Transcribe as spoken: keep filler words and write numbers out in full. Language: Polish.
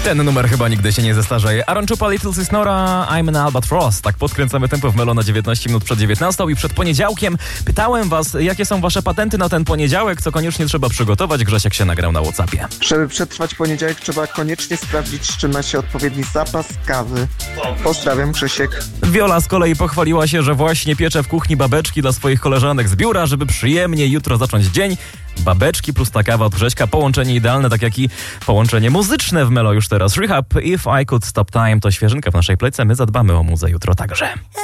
Ten numer chyba nigdy się nie zestarzeje. Aaron Chupa, Little Sis Nora, I'm an Albatross. Tak podkręcamy tempo w Melo na dziewiętnaście minut przed dziewiętnastą i przed poniedziałkiem. Pytałem was, jakie są wasze patenty na ten poniedziałek, co koniecznie trzeba przygotować. Grzesiek się nagrał na WhatsAppie. Żeby przetrwać poniedziałek, trzeba koniecznie sprawdzić, czy ma się odpowiedni zapas kawy. Pozdrawiam, Krzysiek. Wiola z kolei pochwaliła się, że właśnie piecze w kuchni babeczki dla swoich koleżanek z biura, żeby przyjemnie jutro zacząć dzień. Babeczki plus ta kawa od Grześka, połączenie idealne, tak jak i połączenie muzyczne w Melo już teraz. Rehab, If I Could Stop Time to świeżynka w naszej plece. My zadbamy o muzę jutro także.